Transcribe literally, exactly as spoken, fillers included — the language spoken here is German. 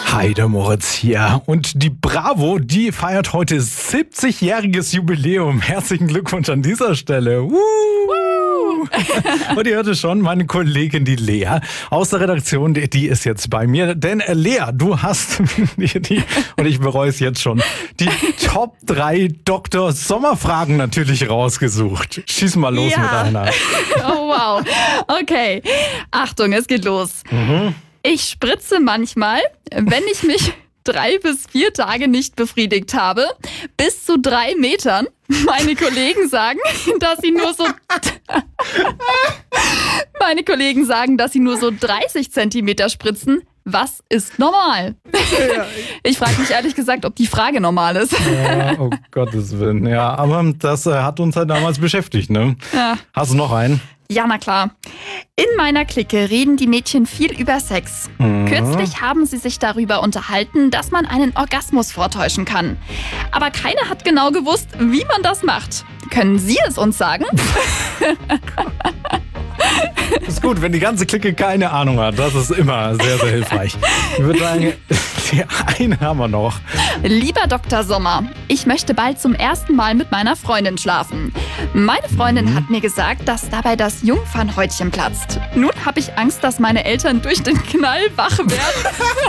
Hi, der Moritz hier. Und die Bravo, die feiert heute siebzigjähriges Jubiläum. Herzlichen Glückwunsch an dieser Stelle. Woo! Und ihr hört es schon, meine Kollegin, die Lea aus der Redaktion, die, die ist jetzt bei mir. Denn äh, Lea, du hast, die, die, und ich bereue es jetzt schon, die Top drei Doktor Sommerfragen natürlich rausgesucht. Schieß mal los ja. mit einer. Oh wow. Okay. Achtung, es geht los. Mhm. Ich spritze manchmal, wenn ich mich drei bis vier Tage nicht befriedigt habe, bis zu drei Metern. Meine Kollegen sagen, dass sie nur so... Meine Kollegen sagen, dass sie nur so dreißig Zentimeter spritzen. Was ist normal? Ich frage mich ehrlich gesagt, ob die Frage normal ist. Ja, oh Gottes Willen. Ja, aber das äh, hat uns halt damals beschäftigt, ne? Ja. Hast du noch einen? Ja, na klar. In meiner Clique reden die Mädchen viel über Sex. Mhm. Kürzlich haben sie sich darüber unterhalten, dass man einen Orgasmus vortäuschen kann. Aber keiner hat genau gewusst, wie man das macht. Können Sie es uns sagen? Ist gut, wenn die ganze Clique keine Ahnung hat. Das ist immer sehr, sehr hilfreich. Ich würde sagen, die eine haben wir noch. Lieber Doktor Sommer, ich möchte bald zum ersten Mal mit meiner Freundin schlafen. Meine Freundin Mhm. hat mir gesagt, dass dabei das Jungfernhäutchen platzt. Nun habe ich Angst, dass meine Eltern durch den Knall wach werden.